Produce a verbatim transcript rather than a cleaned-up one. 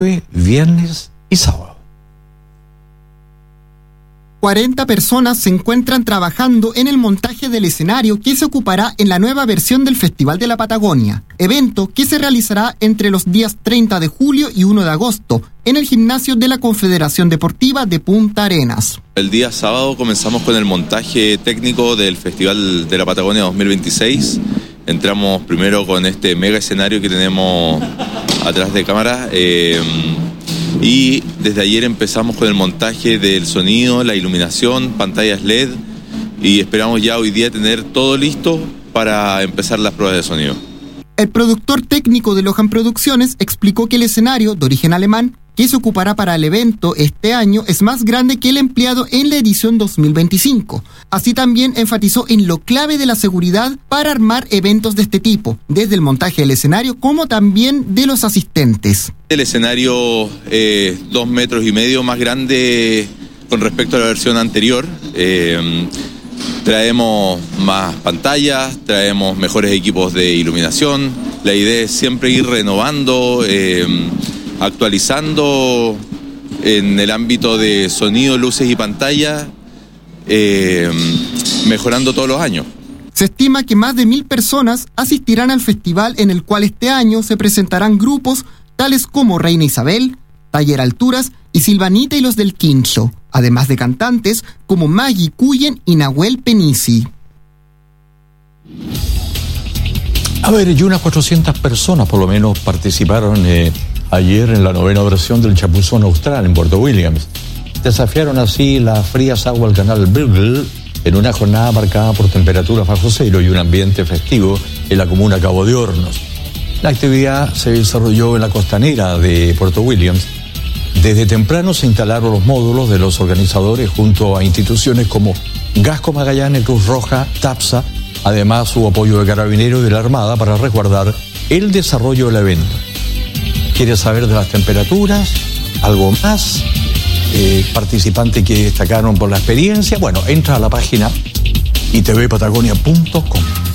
viernes y sábado. cuarenta personas se encuentran trabajando en el montaje del escenario que se ocupará en la nueva versión del Festival de la Patagonia, evento que se realizará entre los días treinta de julio y uno de agosto en el gimnasio de la Confederación Deportiva de Punta Arenas. El día sábado comenzamos con el montaje técnico del Festival de la Patagonia dos mil veintiséis. Entramos primero con este mega escenario que tenemos atrás de cámara. Eh, Y desde ayer empezamos con el montaje del sonido, la iluminación, pantallas L E D, y esperamos ya hoy día tener todo listo para empezar las pruebas de sonido. El productor técnico de Lohan Producciones explicó que el escenario, de origen alemán, que se ocupará para el evento este año, es más grande que el empleado en la edición dos mil veinticinco. Así también enfatizó en lo clave de la seguridad para armar eventos de este tipo, desde el montaje del escenario como también de los asistentes. El escenario eh, dos metros y medio más grande con respecto a la versión anterior. Eh, traemos más pantallas, traemos mejores equipos de iluminación. La idea es siempre ir renovando, eh, actualizando en el ámbito de sonido, luces y pantalla, eh, mejorando todos los años. Se estima que más de mil personas asistirán al festival, en el cual este año se presentarán grupos tales como Reina Isabel, Taller Alturas y Silvanita y los del Quincho, además de cantantes como Maggie Cuyen y Nahuel Penisi. A ver, y unas cuatrocientas personas por lo menos participaron eh, ayer en la novena versión del Chapuzón Austral en Puerto Williams. Desafiaron así las frías aguas del canal Beagle en una jornada marcada por temperaturas bajo cero y un ambiente festivo en la comuna Cabo de Hornos. La actividad se desarrolló en la costanera de Puerto Williams. Desde temprano se instalaron los módulos de los organizadores junto a instituciones como Gasco Magallanes, Cruz Roja, TAPSA. Además hubo apoyo de Carabineros y de la Armada para resguardar el desarrollo del evento. ¿Quieres saber de las temperaturas? ¿Algo más? Eh, participantes que destacaron por la experiencia. Bueno, entra a la página i t v patagonia punto com.